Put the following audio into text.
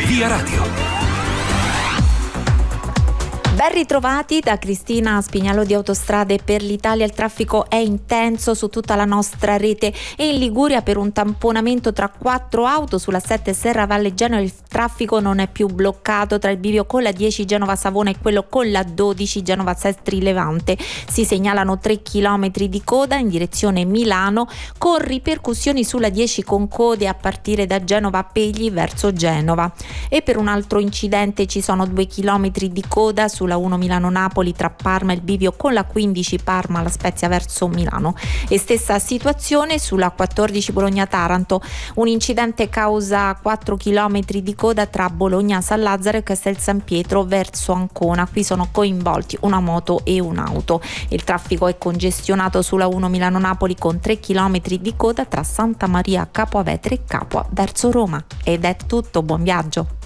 Via Radio. Ben ritrovati da Cristina Spignalo di Autostrade per l'Italia. Il traffico è intenso su tutta la nostra rete e in Liguria per un tamponamento tra 4 auto sulla 7 Serravalle Genova il traffico non è più bloccato tra il bivio con la 10 Genova Savona e quello con la 12 Genova Sestri Levante. Si segnalano 3 km di coda in direzione Milano con ripercussioni sulla 10 con code a partire da Genova Pegli verso Genova. E per un altro incidente ci sono 2 km di coda sulla 1 Milano-Napoli tra Parma e il bivio con la 15 Parma La Spezia verso Milano. E stessa situazione sulla 14 Bologna-Taranto, un incidente causa 4 km di coda tra Bologna San Lazzaro e Castel San Pietro verso Ancona. Qui sono coinvolti una moto e un'auto. Il traffico è congestionato sulla 1 Milano-Napoli con 3 km di coda tra Santa Maria Capo Avetere e Capua verso Roma. Ed è tutto, buon viaggio.